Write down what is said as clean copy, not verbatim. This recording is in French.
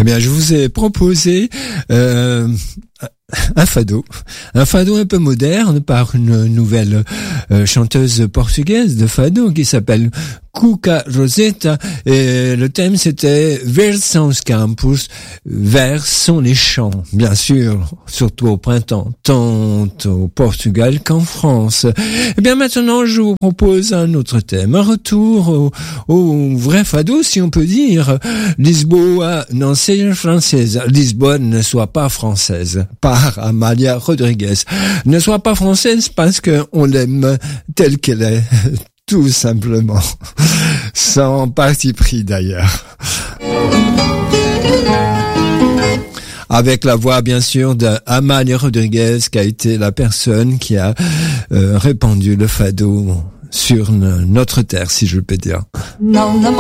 bien, je vous ai proposé un fado un peu moderne par une nouvelle chanteuse portugaise de fado qui s'appelle Cuca Roseta, et le thème c'était Vers são os campos, vers sont les champs, bien sûr, surtout au printemps, tant au Portugal qu'en France. Et bien maintenant je vous propose un autre thème, un retour au vrai fado, si on peut dire. Lisboa não seja française, Lisbonne ne soit pas française, par Amália Rodrigues. Ne soit pas française parce que on l'aime telle qu'elle est, tout simplement, sans parti pris d'ailleurs. Avec la voix bien sûr de Amália Rodrigues, qui a été la personne qui a répandu le fado sur notre terre, si je peux dire.